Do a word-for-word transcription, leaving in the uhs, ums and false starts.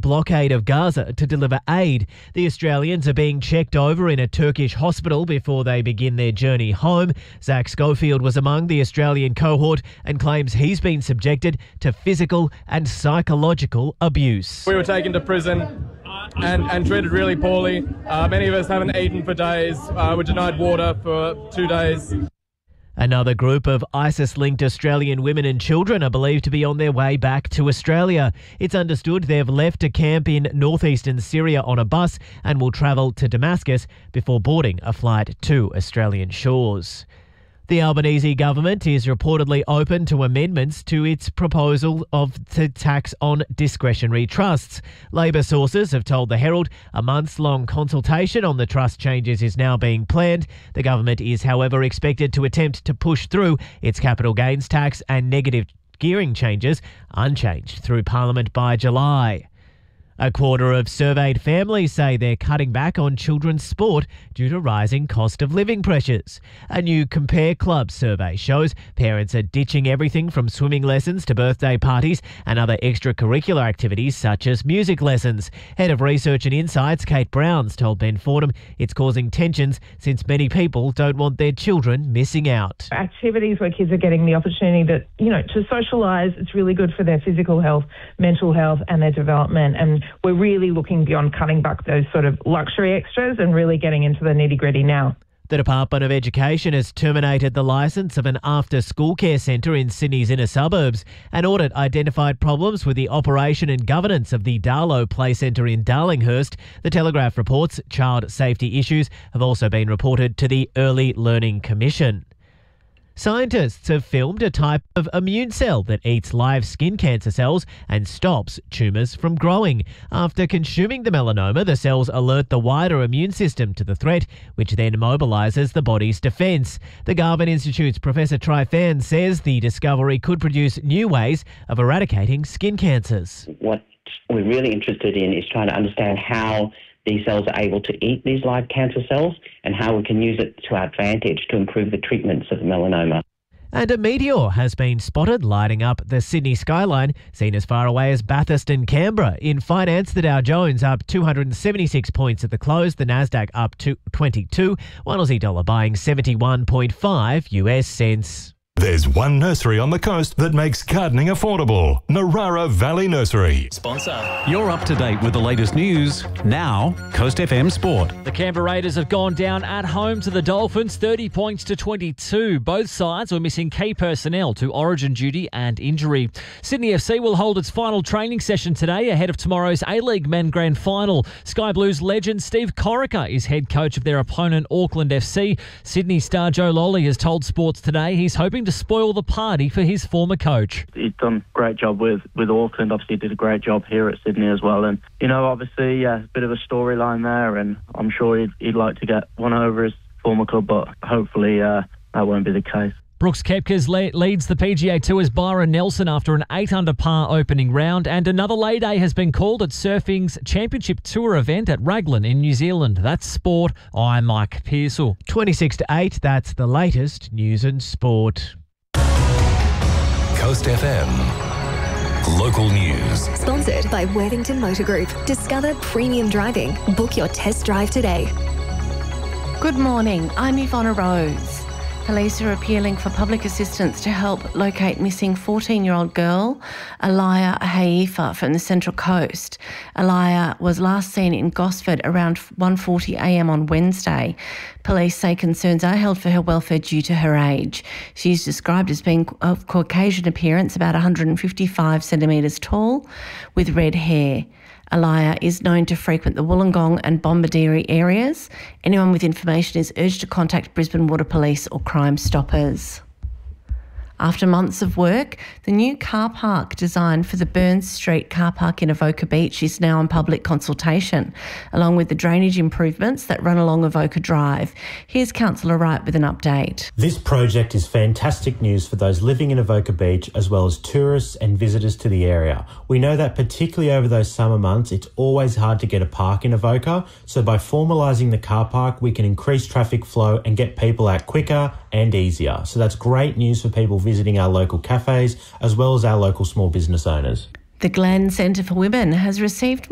blockade of Gaza to deliver aid. The Australians are being checked over in a Turkish hospital before they begin their journey home. Zach Schofield was among the Australian cohort and claims he's been subjected to physical and psychological abuse. We were taken to prison and, and treated really poorly. Uh, many of us haven't eaten for days. Uh, were denied water for two days. Another group of ISIS-linked Australian women and children are believed to be on their way back to Australia. It's understood they've left a camp in northeastern Syria on a bus and will travel to Damascus before boarding a flight to Australian shores. The Albanese government is reportedly open to amendments to its proposal of the tax on discretionary trusts. Labor sources have told the Herald a months-long consultation on the trust changes is now being planned. The government is, however, expected to attempt to push through its capital gains tax and negative gearing changes unchanged through Parliament by July. A quarter of surveyed families say they're cutting back on children's sport due to rising cost of living pressures. A new Compare Club survey shows parents are ditching everything from swimming lessons to birthday parties and other extracurricular activities such as music lessons. Head of Research and Insights, Kate Browns, told Ben Fordham it's causing tensions since many people don't want their children missing out. Activities where kids are getting the opportunity that, you know, to socialise, it's really good for their physical health, mental health and their development. And we're really looking beyond cutting back those sort of luxury extras and really getting into the nitty-gritty now. The Department of Education has terminated the licence of an after-school care centre in Sydney's inner suburbs. An audit identified problems with the operation and governance of the Darlow Play Centre in Darlinghurst. The Telegraph reports child safety issues have also been reported to the Early Learning Commission. Scientists have filmed a type of immune cell that eats live skin cancer cells and stops tumours from growing. After consuming the melanoma, the cells alert the wider immune system to the threat, which then mobilises the body's defence. The Garvan Institute's Professor Tryfan says the discovery could produce new ways of eradicating skin cancers. What we're really interested in is trying to understand how these cells are able to eat these live cancer cells and how we can use it to our advantage to improve the treatments of melanoma. And a meteor has been spotted lighting up the Sydney skyline, seen as far away as Bathurst and Canberra. In finance, the Dow Jones up two hundred seventy-six points at the close, the Nasdaq up to twenty-two, one Aussie dollar buying seventy-one point five U S cents. There's one nursery on the coast that makes gardening affordable. Narara Valley Nursery. Sponsor. You're up to date with the latest news. Now, Coast F M Sport. The Canberra Raiders have gone down at home to the Dolphins, thirty points to twenty-two. Both sides were missing key personnel to origin duty and injury. Sydney F C will hold its final training session today ahead of tomorrow's A-League Men Grand Final. Sky Blues legend Steve Corica is head coach of their opponent Auckland F C. Sydney star Joe Lolly has told Sports Today he's hoping to spoil the party for his former coach. He's done a great job with, with Auckland. Obviously did a great job here at Sydney as well. And, you know, obviously, yeah, a bit of a storyline there. And I'm sure he'd, he'd like to get one over his former club, but hopefully uh, that won't be the case. Brooks Koepka's le- leads the P G A Tour's Byron Nelson after an eight under par opening round, and another lay day has been called at surfing's Championship Tour event at Raglan in New Zealand. That's sport. I'm Mike Pearsall. twenty-six to eight, that's the latest news and sport. Coast F M. Local news. Sponsored by Worthington Motor Group. Discover premium driving. Book your test drive today. Good morning. I'm Ivonna Rose. Police are appealing for public assistance to help locate missing fourteen-year-old girl, Aliyah Haifa, from the Central Coast. Aliyah was last seen in Gosford around one forty a m on Wednesday. Police say concerns are held for her welfare due to her age. She's described as being of Caucasian appearance, about one hundred fifty-five centimetres tall, with red hair. Aliyah is known to frequent the Wollongong and Bombardiri areas. Anyone with information is urged to contact Brisbane Water Police or Crime Stoppers. After months of work, the new car park designed for the Burns Street car park in Avoca Beach is now in public consultation, along with the drainage improvements that run along Avoca Drive. Here's Councillor Wright with an update. This project is fantastic news for those living in Avoca Beach, as well as tourists and visitors to the area. We know that particularly over those summer months, it's always hard to get a park in Avoca, so by formalising the car park, we can increase traffic flow and get people out quicker and easier. So that's great news for people visiting our local cafes as well as our local small business owners. The Glen Centre for Women has received